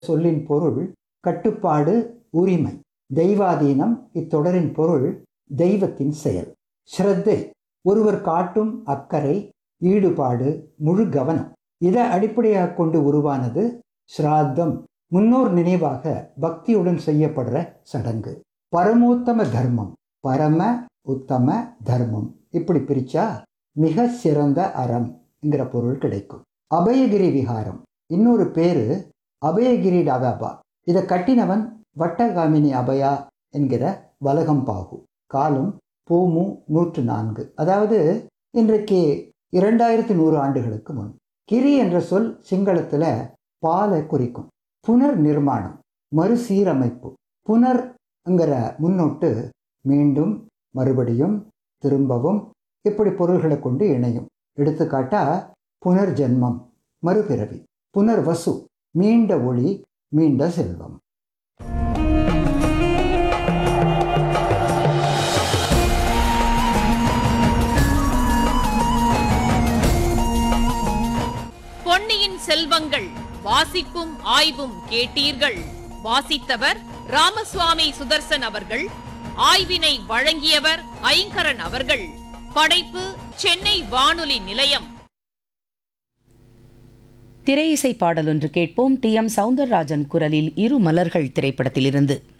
சொல்லின் பொருள் கட்டுப்பாடு, உரிமை. தெய்வாதீனம் இத்தொடரின் பொருள் தெய்வத்தின் செயல். ஸ்ரத்தை ஒருவர் காட்டும் அக்கறை, ஈடுபாடு, முழு கவனம். இதை அடிப்படையாக கொண்டு உருவானது ஸ்ராத்தம், முன்னோர் நினைவாக பக்தியுடன் செய்யப்படுற சடங்கு. பரமோத்தம தர்மம், பரம உத்தம தர்மம் இப்படி பிரிச்சா மிக சிறந்த அறம்ங்கிற பொருள் கிடைக்கும். அபயகிரி விகாரம் இன்னொரு பேரு அபயகிரி டாகாபா. இதை கட்டினவன் வட்டகாமினி அபயா என்கிற வலகம்பாகு. காலம் பூமு 104, அதாவது இன்றைக்கு 2100 ஆண்டுகளுக்கு முன். கிரி என்ற சொல் சிங்களத்தில் பாலை குறிக்கும். புனர் நிர்மாணம், மறுசீரமைப்பு. புனர்ங்கிற முன்னொட்டு மீண்டும், மறுபடியும், திரும்பவும் இப்படி பொருள்களை கொண்டு இணையும். எடுத்துக்காட்டா புனர்ஜென்மம், மறுபிறவி. புனர்வசு மீண்ட ஒளி, மீண்ட செல்வம். பொன்னியின் செல்வங்கள் வாசிப்பும் ஆய்வும் கேட்டீர்கள். வாசித்தவர் ராமசுவாமி சுதர்சன் அவர்கள். ஆய்வினை வழங்கியவர் ஐங்கரன் அவர்கள். படைப்பு சென்னை வானொலி நிலையம். திரையிசை பாடல் ஒன்று கேட்போம். டி.எம். சௌந்தரராஜன் குரலில் இரு மலர்கள் திரைப்படத்திலிருந்து.